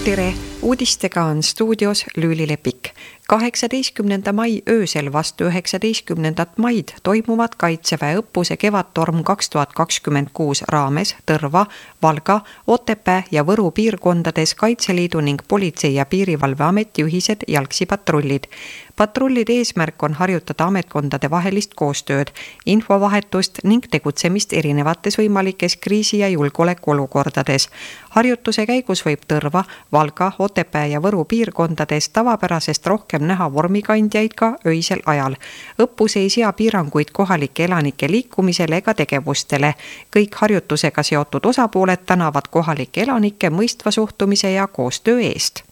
Tere! Uudistega on stuudios Lüüli Lepik. 18. mai öösel vastu 19. maid toimuvad Kaitseväe õppuse Kevadtorm 2026 raames Tõrva, Valga, Otepää ja Võru piirkondades Kaitseliidu ning Politsei- ja Piirivalveameti ühised jalgsipatrullid. Patrullide eesmärk on harjutada ametkondade vahelist koostööd, infovahetust ning tegutsemist erinevates võimalikes kriisi- ja julgeolekuolukordades. Harjutuse käigus võib Tõrva, Valga, Otepää ja Võru piirkondades tavapärasest rohkem näha vormikandjaid ka öisel ajal. Õppus ei sea piiranguid kohalike elanike liikumisele ega tegevustele. Kõik harjutusega seotud osapooled tänavad kohalike elanike mõistva suhtumise ja koostöö eest.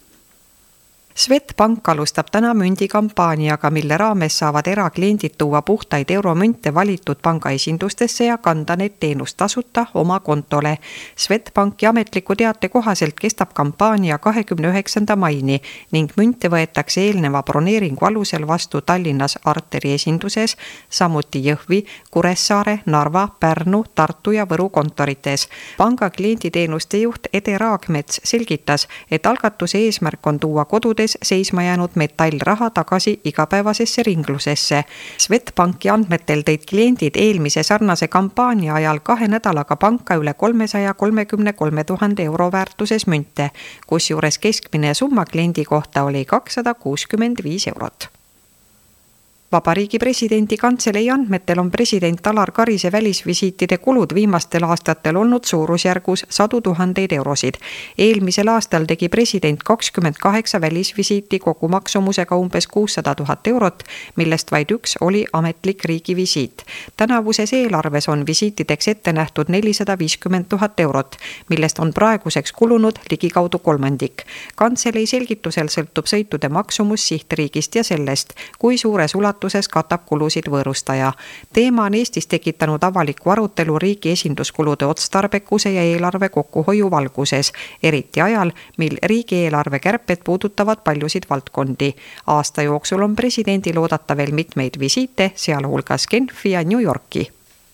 Swedbank alustab täna mündikampaaniaga, mille raames saavad erakliendid tuua puhtaid euromünte valitud panga esindustesse ja kanda need teenust tasuta oma kontole. Swedbanki ametliku teate kohaselt kestab kampaania 29. maini ning münte võetakse eelneva broneeringu alusel vastu Tallinnas Arteri esinduses, samuti Jõhvi, Kuressaare, Narva, Pärnu, Tartu ja Võru kontorites. Panga klienditeenuste juht Ede Raagmets selgitas, et algatuse eesmärk on tuua kodudes seisma jäänud metallraha tagasi igapäevasesse ringlusesse. Swedbanki andmetel tõid kliendid eelmise sarnase kampaania ajal 2 nädalaga panka üle 333 000 euro väärtuses münte, kusjuures keskmine summa kliendi kohta oli 265 eurot. Vabariigi presidendi kantselei andmetel on president Alar Karise välisvisiitide kulud viimastel aastatel olnud suurusjärgus 100 000 eurosid. Eelmisel aastal tegi president 28 välisvisiiti kogumaksumusega umbes 600 000 eurot, millest vaid üks oli ametlik riigivisiit. Tänavuses eelarves on visiitideks ette nähtud 450 000 eurot, millest on praeguseks kulunud ligikaudu kolmandik. Kantselei selgitusel sõltub sõitude maksumus sihtriigist ja sellest, kui suures ulatuses katab kulusid võõrustaja. Teema on Eestis tekitanud avaliku arutelu riigi esinduskulude otstarbekuse ja eelarve kokkuhoiu valguses, eriti ajal, mil riigieelarve kärped puudutavad paljusid valdkondi. Aasta jooksul on presidendil oodata veel mitmeid visiite, sealhulgas Genfi ja New Yorki.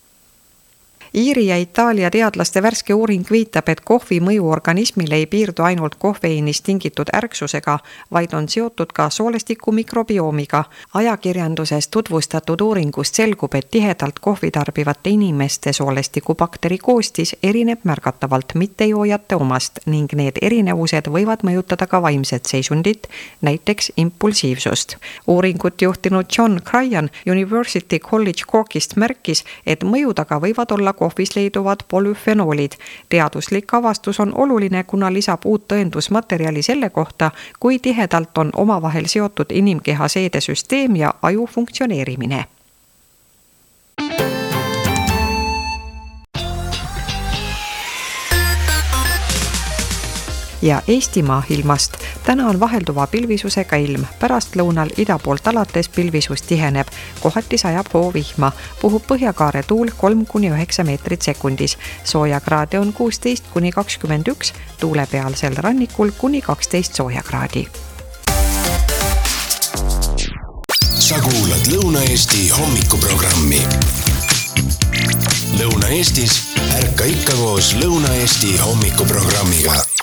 Iiri ja Itaalia teadlaste värske uuring viitab, et kohvi mõju organismile ei piirdu ainult kofeiinist tingitud ärksusega, vaid on seotud ka soolestiku mikrobiomiga. Ajakirjanduses tutvustatud uuringust selgub, et tihedalt kohvi tarbivate inimeste soolestikubakteri koostis erineb märgatavalt mittejoojate omast ning need erinevused võivad mõjutada ka vaimset seisundit, näiteks impulsiivsust. Uuringut juhtinud John Cryan University College Corkist märkis, et mõju taga võivad olla kohvis leiduvad polüfenoolid. Teaduslik avastus on oluline, kuna lisab uut tõendusmaterjali selle kohta, kui tihedalt on omavahel seotud inimkeha seedesüsteem ja aju funktsioneerimine. Ja Eestimaa ilmast. Täna on vahelduva pilvisusega ilm. Pärastlõunal ida poolt alates pilvisus tiheneb. Kohati sajab hoovihma. Puhub põhjakaare tuul 3–9 meetrit sekundis. Soojakraade on 16–21, tuulepealsel rannikul kuni 12 soojakraadi. Sa kuulad Lõuna-Eesti hommikuprogrammi. Lõuna-Eestis ärka ikka koos Lõuna-Eesti hommikuprogrammiga.